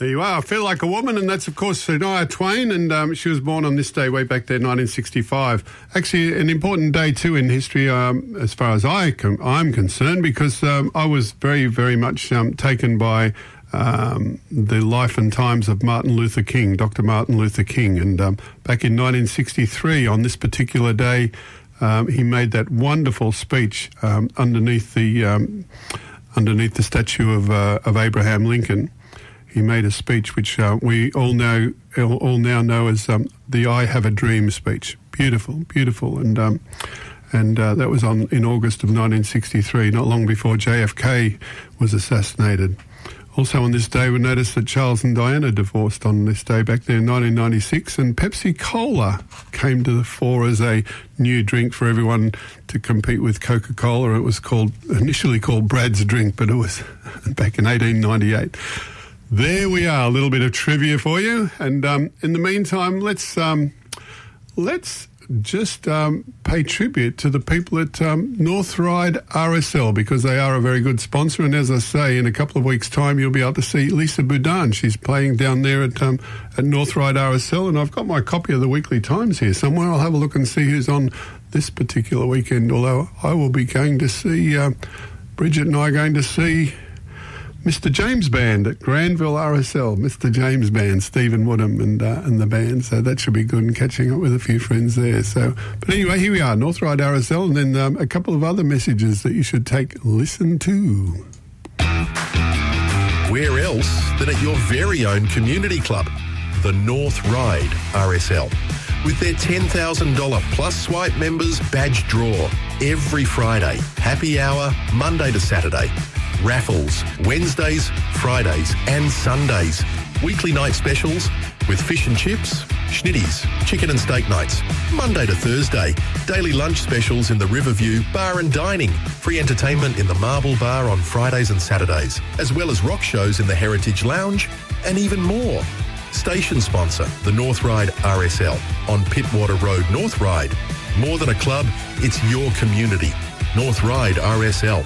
There you are. I Feel Like a Woman, and that's, of course, Shania Twain, and she was born on this day way back there, 1965. Actually, an important day, too, in history, as far as I'm concerned, because I was very, very much taken by the life and times of Martin Luther King, Dr. Martin Luther King. And back in 1963, on this particular day, he made that wonderful speech underneath the statue of Abraham Lincoln. He made a speech which we all now know as the "I Have a Dream" speech. Beautiful, beautiful, and that was in August of 1963, not long before JFK was assassinated. Also on this day, we noticed that Charles and Diana divorced on this day back there in 1996, and Pepsi Cola came to the fore as a new drink for everyone to compete with Coca-Cola. It was initially called Brad's Drink, but it was back in 1898. There we are, a little bit of trivia for you. And in the meantime, let's just pay tribute to the people at North Ryde RSL, because they are a very good sponsor. And as I say, in a couple of weeks' time, you'll be able to see Lisa Boudin. She's playing down there at North Ryde RSL. And I've got my copy of the Weekly Times here somewhere. I'll have a look and see who's on this particular weekend, although I will be going to see, Bridget and I are going to see Mr. James Band at Granville RSL. Mr. James Band, Stephen Woodham and the band. So that should be good, and catching up with a few friends there. So, but anyway, here we are, North Ryde RSL, and then a couple of other messages that you should listen to. Where else than at your very own community club, the North Ryde RSL. With their $10,000 plus swipe members badge draw every Friday, happy hour Monday to Saturday, raffles Wednesdays, Fridays and Sundays, weekly night specials with fish and chips, schnitties, chicken and steak nights, Monday to Thursday, daily lunch specials in the Riverview Bar and Dining, free entertainment in the Marble Bar on Fridays and Saturdays, as well as rock shows in the Heritage Lounge and even more. Station sponsor, the North Ryde RSL on Pittwater Road, North Ryde. More than a club, it's your community. North Ryde RSL.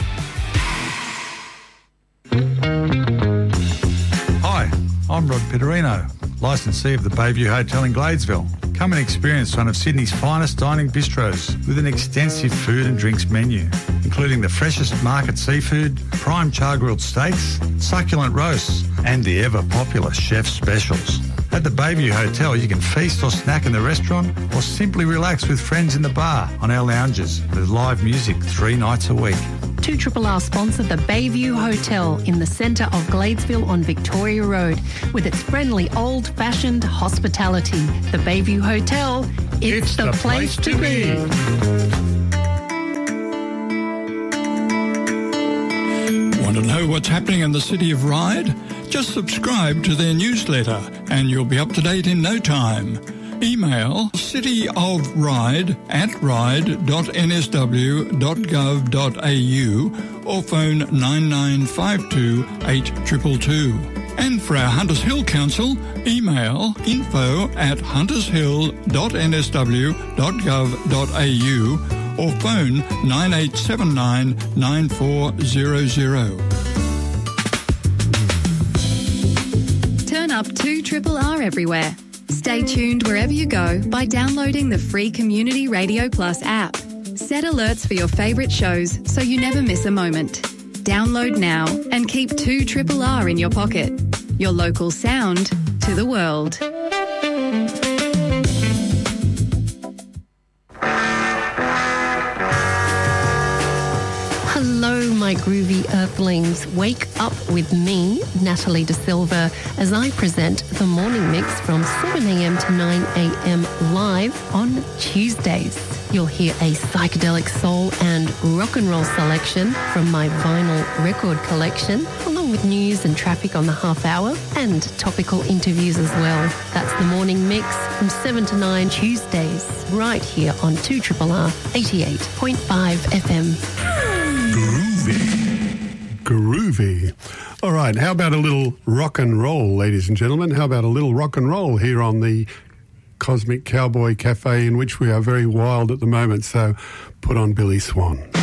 Hi, I'm Rod Pitterino, licensee of the Bayview Hotel in Gladesville. Come and experience one of Sydney's finest dining bistros with an extensive food and drinks menu, including the freshest market seafood, prime char-grilled steaks, succulent roasts, and the ever-popular chef specials. At the Bayview Hotel, you can feast or snack in the restaurant or simply relax with friends in the bar on our lounges with live music 3 nights a week. 2RRR sponsor the Bayview Hotel in the centre of Gladesville on Victoria Road with its friendly old-fashioned hospitality. The Bayview Hotel, it's the place to be. Want to know what's happening in the city of Ryde? Just subscribe to their newsletter and you'll be up to date in no time. Email cityofryde@ryde.nsw.gov.au or phone 9952 8222. And for our Hunters Hill Council, email info@huntershill.nsw.gov.au or phone 9879 9400. Turn up 2RRR everywhere. Stay tuned wherever you go by downloading the free Community Radio Plus app. Set alerts for your favourite shows so you never miss a moment. Download now and keep 2RRR in your pocket. Your local sound to the world. Hello, my groovy earthlings. Wake up with me, Natalie De Silva, as I present the morning mix from 7 a.m. to 9 a.m. live on Tuesdays. You'll hear a psychedelic soul and rock and roll selection from my vinyl record collection, along with news and traffic on the half hour and topical interviews as well. That's the morning mix from 7 to 9 Tuesdays, right here on 2RRR 88.5 FM. Groovy. All right, how about a little rock and roll, ladies and gentlemen? How about a little rock and roll here on the Cosmic Cowboy Cafe, in which we are very wild at the moment, so put on Billy Swan.